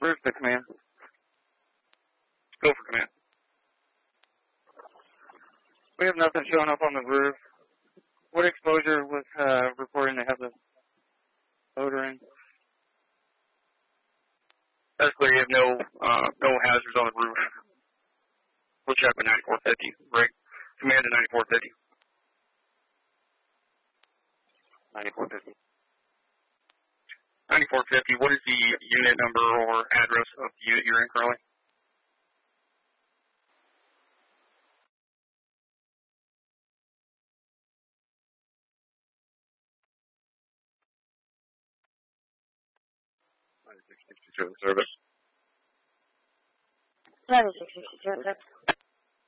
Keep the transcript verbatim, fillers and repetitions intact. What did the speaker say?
Roof to command. Go for command. We have nothing showing up on the roof. What exposure was uh, reporting to have the odor in? That's clear. You have no uh, no hazards on the roof. We'll check with ninety-four fifty. Right. Command to ninety-four fifty. ninety-four fifty. ninety-four fifty. What is the unit number or address of the unit you're in currently? ninety-six sixty-two service. ninety-six sixty-two service.